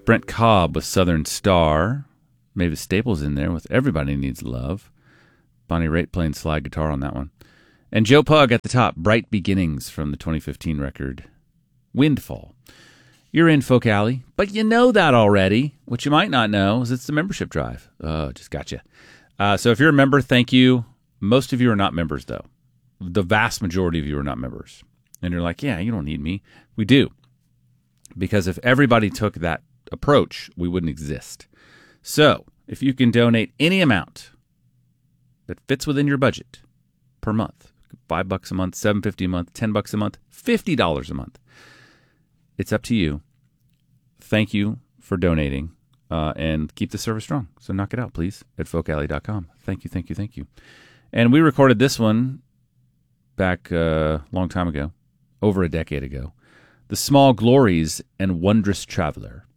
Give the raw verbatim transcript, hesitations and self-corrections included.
Brent Cobb with Southern Star. Mavis Staples in there with Everybody Needs Love. Bonnie Raitt playing slide guitar on that one. And Joe Pug at the top, Bright Beginnings from the twenty fifteen record, Windfall. You're in Folk Alley, but you know that already. What you might not know is it's the membership drive. Oh, just gotcha. Uh, so if you're a member, thank you. Most of you are not members, though. The vast majority of you are not members. And you're like, yeah, you don't need me. We do. Because if everybody took that approach, we wouldn't exist. So if you can donate any amount that fits within your budget per month, five bucks a month, seven fifty a month, ten bucks a month, fifty dollars a month, it's up to you. Thank you for donating, uh, and keep the service strong. So knock it out, please, at folk alley dot com. Thank you, thank you, thank you. And we recorded this one back a uh, long time ago, over a decade ago. The Small Glories and Wondrous Traveler.